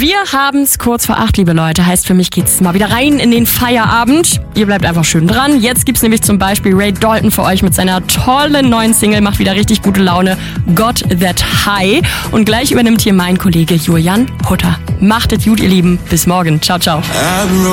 Wir haben's kurz vor 8, liebe Leute. Heißt, für mich geht's mal wieder rein in den Feierabend. Ihr bleibt einfach schön dran. Jetzt gibt's nämlich zum Beispiel Ray Dalton für euch mit seiner tollen neuen Single. Macht wieder richtig gute Laune. Got That High. Und gleich übernimmt hier mein Kollege Julian Hutter. Macht es gut, ihr Lieben. Bis morgen. Ciao, ciao.